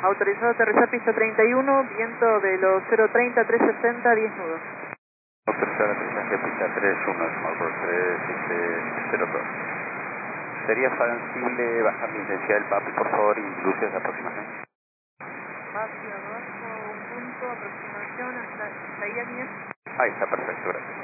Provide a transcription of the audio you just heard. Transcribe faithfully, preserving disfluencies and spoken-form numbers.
Autorizado a aterrizar pista treinta y uno, viento de los cero treinta, trescientos sesenta, diez nudos. Autorizado aterrizaje pista treinta y uno, Smallbird tres siete cero dos. ¿Sería factible bajar la intensidad del P A P, por favor, y luces de aproximación? Hacia abajo, un punto, aproximación hasta, hasta ahí a diez. Ahí está, perfecto, gracias.